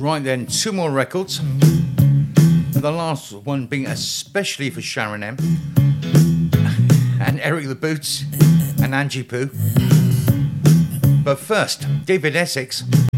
Right then, two more records. The last one being especially for Sharon M. and Eric the Boots and Angie Poo. But first, David Essex